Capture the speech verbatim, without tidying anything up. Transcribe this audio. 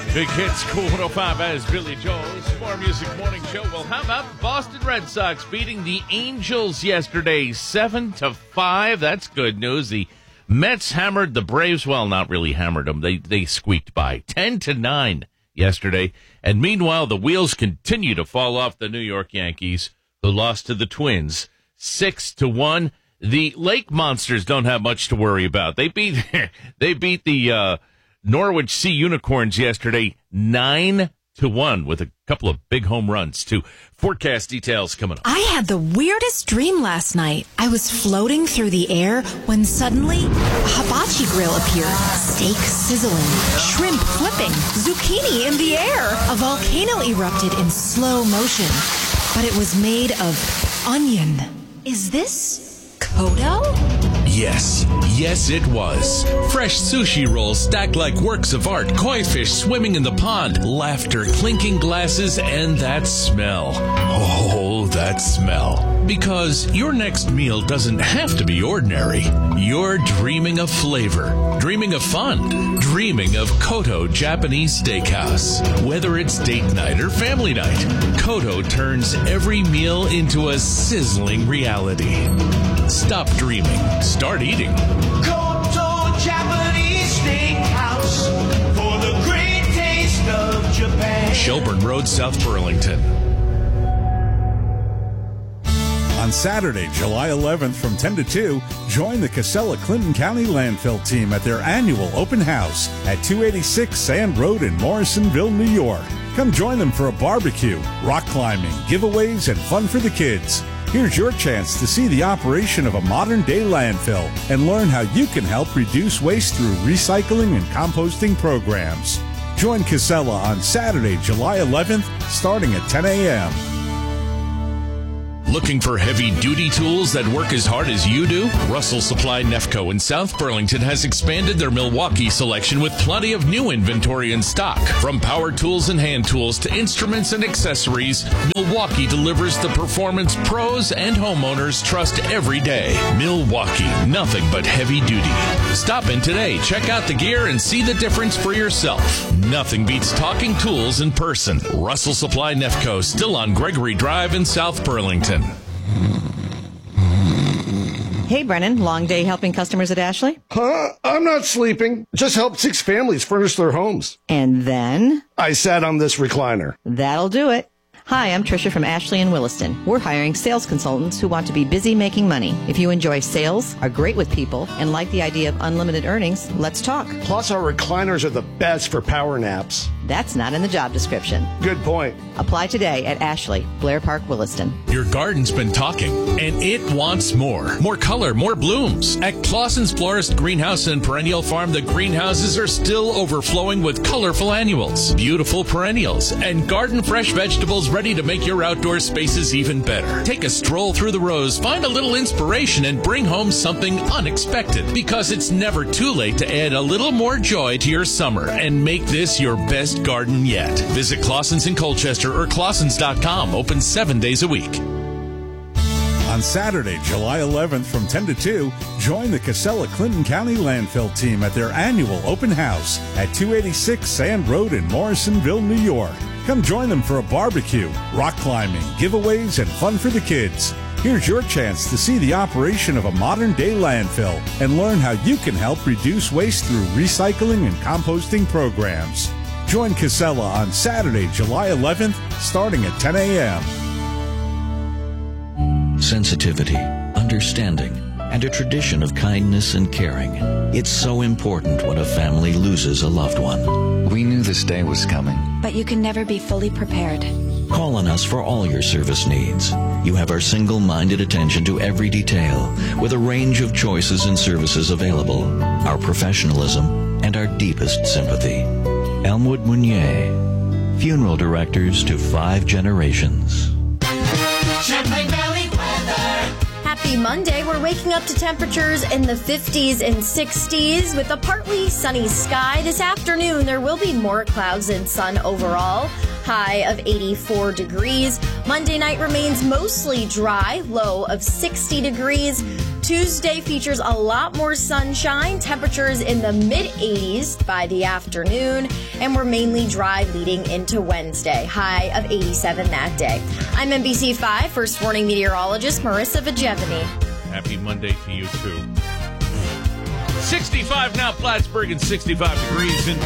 Big Hits, Cool one oh five as Billy Joel's More Music Morning Show. Well, how about Boston Red Sox beating the Angels yesterday, seven to five? That's good news. The Mets hammered the Braves. Well, not really hammered them. They they squeaked by ten to nine yesterday. And meanwhile, the wheels continue to fall off the New York Yankees, who lost to the Twins six to one. The Lake Monsters don't have much to worry about. They beat they beat the uh, Norwich Sea Unicorns yesterday nine to one with a couple of big home runs too. Forecast details coming up. I had the weirdest dream last night. I was floating through the air when suddenly a hibachi grill appeared. Steak sizzling, shrimp flipping, zucchini in the air. A volcano erupted in slow motion, but it was made of onion. Is this Kodo? Yes, yes it was. Fresh sushi rolls stacked like works of art, koi fish swimming in the pond, laughter, clinking glasses, and that smell. Oh, that smell. Because your next meal doesn't have to be ordinary. You're dreaming of flavor, dreaming of fun, dreaming of Kodo Japanese Steakhouse. Whether it's date night or family night, Kodo turns every meal into a sizzling reality. Stop dreaming. Start eating. Kodo Japanese Steakhouse for the great taste of Japan. Shelburne Road, South Burlington. On Saturday, July eleventh from ten to two, join the Casella Clinton County Landfill team at their annual open house at two eighty-six Sand Road in Morrisonville, New York. Come join them for a barbecue, rock climbing, giveaways, and fun for the kids. Here's your chance to see the operation of a modern-day landfill and learn how you can help reduce waste through recycling and composting programs. Join Casella on Saturday, July eleventh, starting at ten a.m. Looking for heavy-duty tools that work as hard as you do? Russell Supply Nefco in South Burlington has expanded their Milwaukee selection with plenty of new inventory in stock. From power tools and hand tools to instruments and accessories, Milwaukee delivers the performance pros and homeowners trust every day. Milwaukee, nothing but heavy-duty. Stop in today, check out the gear, and see the difference for yourself. Nothing beats talking tools in person. Russell Supply Nefco, still on Gregory Drive in South Burlington. Hey, Brennan, long day helping customers at Ashley? Huh? I'm not sleeping. Just helped six families furnish their homes. And then? I sat on this recliner. That'll do it. Hi, I'm Tricia from Ashley and Williston. We're hiring sales consultants who want to be busy making money. If you enjoy sales, are great with people, and like the idea of unlimited earnings, let's talk. Plus, our recliners are the best for power naps. That's not in the job description. Good point. Apply today at Ashley, Blair Park, Williston. Your garden's been talking, and it wants more. More color, more blooms. At Clausen's Florist Greenhouse and Perennial Farm, the greenhouses are still overflowing with colorful annuals, beautiful perennials, and garden fresh vegetables ready to make your outdoor spaces even better. Take a stroll through the rows, find a little inspiration, and bring home something unexpected. Because it's never too late to add a little more joy to your summer and make this your best garden yet. Visit Clausen's in Colchester or Clausens dot com. Open seven days a week. On Saturday, July eleventh from ten to two, join the Casella Clinton County Landfill team at their annual open house at two eighty-six Sand Road in Morrisonville, New York. Come join them for a barbecue, rock climbing, giveaways, and fun for the kids. Here's your chance to see the operation of a modern-day landfill and learn how you can help reduce waste through recycling and composting programs. Join Casella on Saturday, July eleventh, starting at ten a.m. Sensitivity, understanding, and a tradition of kindness and caring. It's so important when a family loses a loved one. We knew this day was coming. But you can never be fully prepared. Call on us for all your service needs. You have our single-minded attention to every detail, with a range of choices and services available, our professionalism, and our deepest sympathy. Elmwood Meunier, funeral directors to five generations. Champlain Valley weather. Happy Monday. We're waking up to temperatures in the fifties and sixties with a partly sunny sky. This afternoon, there will be more clouds than sun overall. High of eighty-four degrees. Monday night remains mostly dry, low of sixty degrees. Tuesday features a lot more sunshine, temperatures in the mid-eighties by the afternoon, and we're mainly dry leading into Wednesday, high of eighty-seven that day. I'm N B C five First Warning meteorologist Marissa Vigevany. Happy Monday to you, too. sixty-five now, Plattsburgh, and sixty-five degrees in